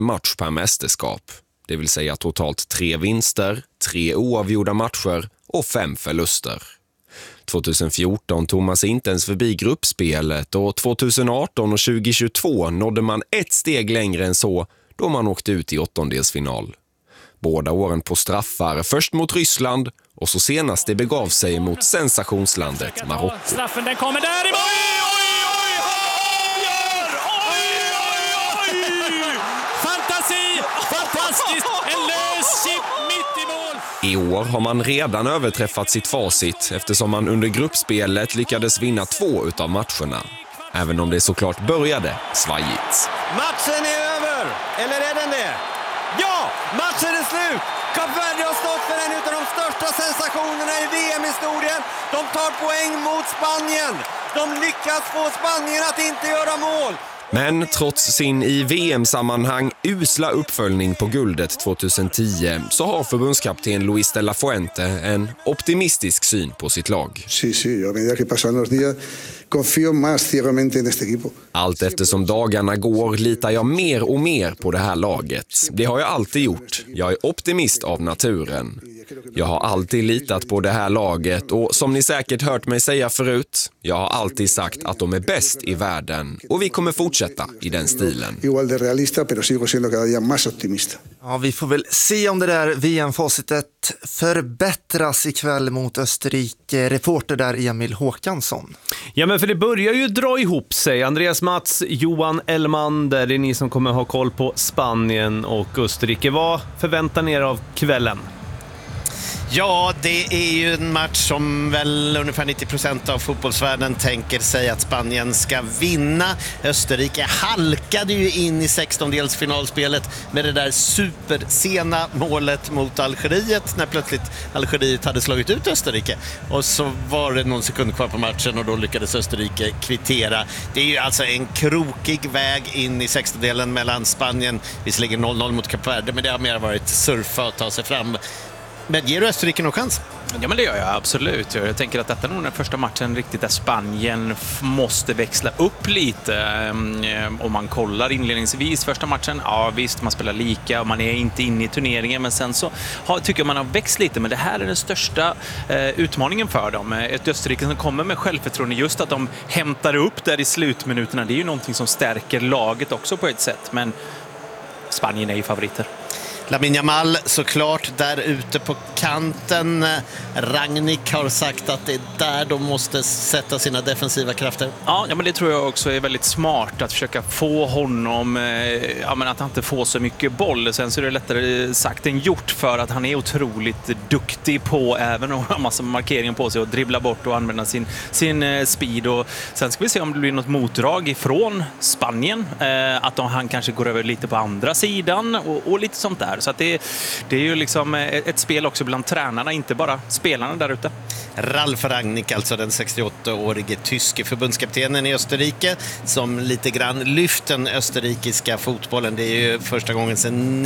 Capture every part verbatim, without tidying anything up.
match per mästerskap. Det vill säga totalt tre vinster, tre oavgjorda matcher och fem förluster. tjugohundrafjorton tog man sig inte ens förbi gruppspelet och tjugoarton och tjugohundratjugotvå nådde man ett steg längre än så då man åkte ut i åttondelsfinal. Båda åren på straffar, först mot Ryssland och så senast det begav sig mot sensationslandet Marocko. Straffen den kommer där i mål! Oj, oj, oj, oj, oj, oj! Fantasi! Fantastiskt! En lös chip mitt i mål! I år har man redan överträffat sitt facit eftersom man under gruppspelet lyckades vinna två utav matcherna. Även om det såklart började svajigt. Matchen är över! Eller är den det? Ja! Matchen är slut! Kap Verde har stått för en av de största sensationerna i V M-historien. De tar poäng mot Spanien. De lyckas få Spanien att inte göra mål. Men trots sin i V M-sammanhang usla uppföljning på guldet tjugohundratio så har förbundskapten Luis de la Fuente en optimistisk syn på sitt lag. Sí, sí, a medida que pasan los días confío más ciegamente en este equipo. Allt eftersom dagarna går litar jag mer och mer på det här laget. Det har jag alltid gjort. Jag är optimist av naturen. Jag har alltid litat på det här laget och som ni säkert hört mig säga förut, jag har alltid sagt att de är bäst i världen och vi kommer fortsätta i den stilen. Igual de realista, pero sigo siendo cada día más optimista. Ja, vi får väl se om det där V M-facitet förbättras ikväll mot Österrike. Reporter där Emil Håkansson. Ja, men för det börjar ju dra ihop sig. Andreas Mats, Johan Elman, där det är ni som kommer ha koll på Spanien och Österrike. Vad förväntar ni er av kvällen? Ja, det är ju en match som väl ungefär nittio procent av fotbollsvärlden tänker sig att Spanien ska vinna. Österrike halkade ju in i sextondelsfinalspelet med det där supersena målet mot Algeriet när plötsligt Algeriet hade slagit ut Österrike. Och så var det någon sekund kvar på matchen och då lyckades Österrike kvittera. Det är ju alltså en krokig väg in i sextondelen mellan Spanien, visserligen noll noll mot Kap Verde, men det har mer varit surfa och ta sig fram. Men ger du Österrike någon chans? Ja, men det gör jag absolut. Jag tänker att detta är nog den första matchen riktigt där Spanien måste växla upp lite. Om man kollar inledningsvis första matchen, ja visst, man spelar lika och man är inte inne i turneringen, men sen så har, tycker jag man har växt lite. Men det här är den största eh, utmaningen för dem. Ett Österrike som kommer med självförtroende, just att de hämtar upp där i slutminuterna, det är ju någonting som stärker laget också på ett sätt. Men Spanien är ju favoriter. Lamine Yamal såklart där ute på kanten. Rangnick har sagt att det är där de måste sätta sina defensiva krafter. Ja, ja men det tror jag också är väldigt smart att försöka få honom, eh, ja, men att han inte får så mycket boll. Sen så är det lättare sagt än gjort för att han är otroligt duktig på även att ha massa markering på sig och dribbla bort och använda sin, sin eh, speed. Och sen ska vi se om det blir något motdrag ifrån Spanien. Eh, att de, han kanske går över lite på andra sidan och, och lite sånt där. Så att det, det är ju liksom ett spel också bland tränarna, inte bara spelarna där ute. Ralf Rangnick, alltså den sextioåttaårige tyske förbundskaptenen i Österrike, som lite grann lyft den österrikiska fotbollen. Det är ju första gången sedan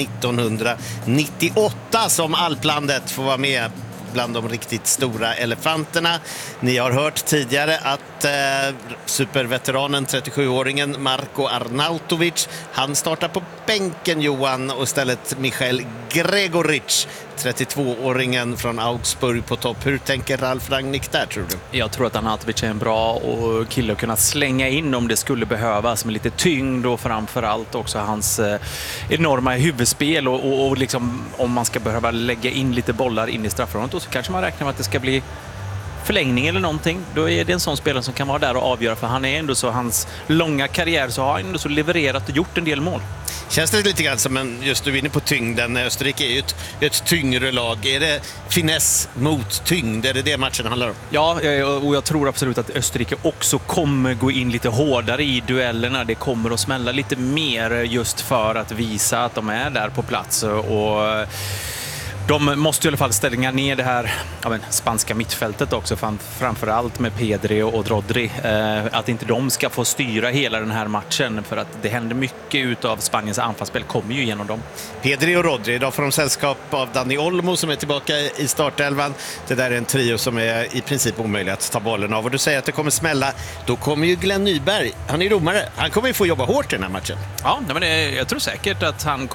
nittonhundranittioåtta som alplandet får vara med bland de riktigt stora elefanterna. Ni har hört tidigare att eh, superveteranen trettiosjuåringen Marko Arnautovic, han startar på bänken, Johan, och istället Michael Gregoric, trettiotvååringen från Augsburg på topp. Hur tänker Ralf Rangnick där, tror du? Jag tror att Arnautovic är en bra kille att kunna slänga in om det skulle behövas, med lite tyngd och framförallt också hans eh, enorma huvudspel och, och, och liksom, om man ska behöva lägga in lite bollar in i straffområdet, så kanske man räknar med att det ska bli förlängning eller någonting. Då är det en sån spelare som kan vara där och avgöra, för han är ändå så, hans långa karriär så har han ändå så levererat och gjort en del mål. Känns det lite grann som en, just du vinner på tyngden, Österrike är ju ett, ett tyngre lag. Är det finess mot tyngd? Är det det matchen handlar om? Ja, och jag tror absolut att Österrike också kommer gå in lite hårdare i duellerna. Det kommer att smälla lite mer just för att visa att de är där på plats och de måste i alla fall stänga ner det här ja, men, spanska mittfältet också, fram, framförallt med Pedri och Rodri. Eh, att inte de ska få styra hela den här matchen, för att det händer mycket utav Spaniens anfallsspel kommer ju genom dem. Pedri och Rodri, idag får de sällskap av Dani Olmo som är tillbaka i startelvan. Det där är en trio som är i princip omöjlig att ta bollen av. Och du säger att det kommer smälla, då kommer ju Glenn Nyberg, han är domare, han kommer ju få jobba hårt i den här matchen. Ja, men det, jag tror säkert att han